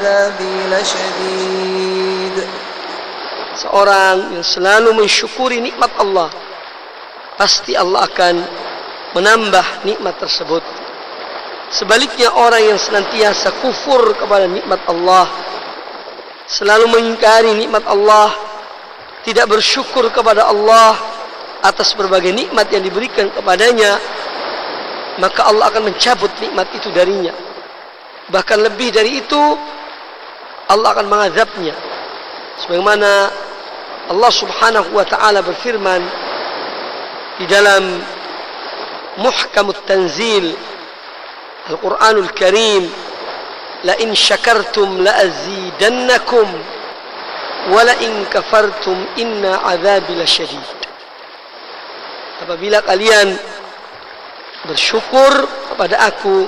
عذابي لشديد. Seorang yang selalu mensyukuri nikmat Allah, pasti Allah akan menambah nikmat tersebut. Sebaliknya orang yang senantiasa kufur kepada nikmat Allah, selalu mengingkari nikmat Allah, tidak bersyukur kepada Allah atas berbagai nikmat yang diberikan kepadanya, maka Allah akan mencabut nikmat itu darinya. Bahkan lebih dari itu, Allah akan mengazabnya. Sebagaimana Allah Subhanahu wa taala berfirman di dalam Muhkamut Tanzil Al-Qur'anul Karim, la in syakartum la azidannakum wa la in kafartum inna azabi lasyadid. Apabila kalian bersyukur kepada aku,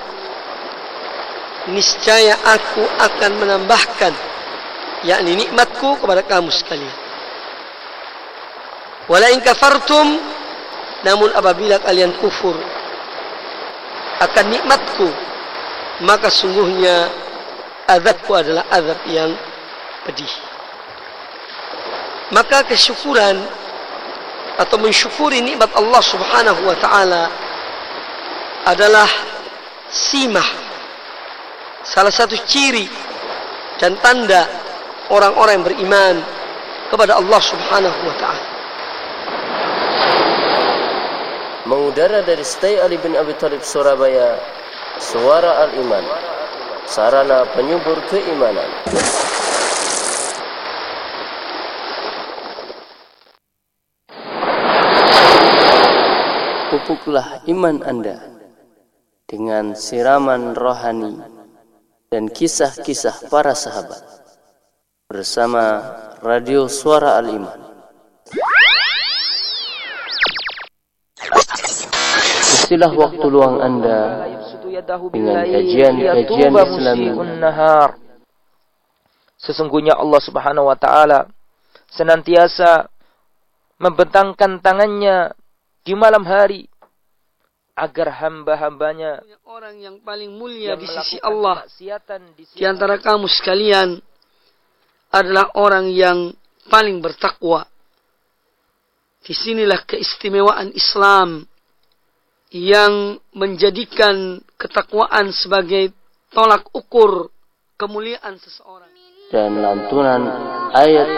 niscaya aku akan menambahkan, yakni nikmatku kepada kamu sekalian. Wa la in kafartum, namun apabila kalian kufur akan nikmatku, maka sungguhnya azabku adalah azab yang pedih. Maka kesyukuran atau mensyukuri nikmat Allah Subhanahu wa taala adalah simah, salah satu ciri dan tanda orang-orang yang beriman kepada Allah Subhanahu wa taala. Mengudara dari Stay Ali bin Abi Thalib Surabaya, Suara Al-Iman, sarana penyubur keimanan. Pupuklah iman Anda dengan siraman rohani dan kisah-kisah para sahabat bersama Radio Suara Al-Iman. Isilah waktu luang Anda dengan kajian-kajian Islami. Sesungguhnya Allah Subhanahu wa taala senantiasa membentangkan tangannya di malam hari agar hamba-hambanya, orang yang paling mulia di sisi Allah di antara kamu sekalian adalah orang yang paling bertakwa. Disinilah keistimewaan Islam yang menjadikan ketakwaan sebagai tolak ukur kemuliaan seseorang. Dan lantunan ayat